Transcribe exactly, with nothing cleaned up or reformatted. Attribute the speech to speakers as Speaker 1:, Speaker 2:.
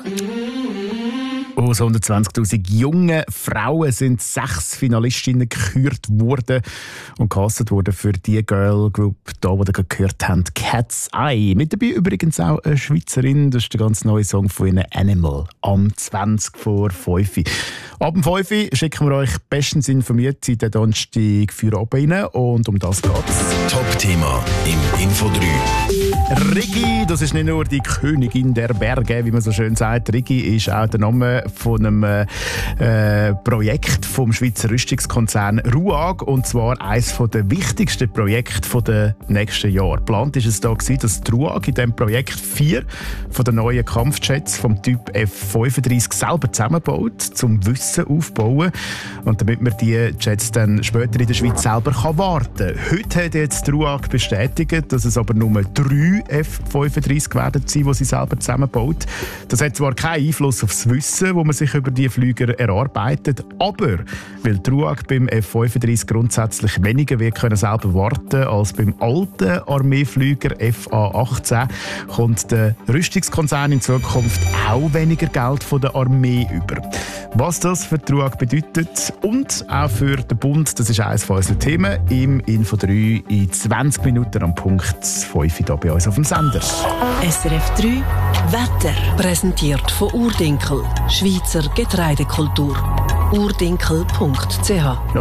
Speaker 1: Aus hundertzwanzigtausend jungen Frauen sind sechs Finalistinnen gekürt worden und gecastet worden für die Girl Group, da, die ihr gehört habt, Cat's Eye. Mit dabei übrigens auch eine Schweizerin, das ist der ganz neue Song von ihnen, Animal, am zwanzig vor fünf. Ab dem fünf schicken wir euch bestens informiert in den Donnerstag für oben rein und um das geht's.
Speaker 2: Top-Thema im Info drei.
Speaker 1: Rigi, das ist nicht nur die Königin der Berge, wie man so schön sagt. Rigi ist auch der Name von einem äh, Projekt vom Schweizer Rüstungskonzern RUAG, und zwar eines der wichtigsten Projekte der nächsten Jahre. Geplant war es da, dass die RUAG in diesem Projekt vier von den neuen Kampfjets vom Typ F fünfunddreißig selber zusammenbaut, zum Wissen aufbauen und damit man die Jets dann später in der Schweiz selber kann warten kann. Heute hat jetzt die RUAG bestätigt, dass es aber nur drei F fünfunddreißig werden sein, die sie selber zusammenbaut. Das hat zwar keinen Einfluss auf das Wissen, wo man sich über die Flüger erarbeitet, aber weil die RUAG beim F fünfunddreißig grundsätzlich weniger wird können selber warten als beim alten Armeeflüger F A achtzehn, kommt der Rüstungskonzern in Zukunft auch weniger Geld von der Armee über. Was das für die RUAG bedeutet und auch für den Bund, das ist eines von unseren Themen im Info drei in zwanzig Minuten am Punkt fünf hier bei uns auf dem Sender.
Speaker 3: S R F drei Wetter. Präsentiert von Urdinkel, Schweizer Getreidekultur. urdinkel punkt c h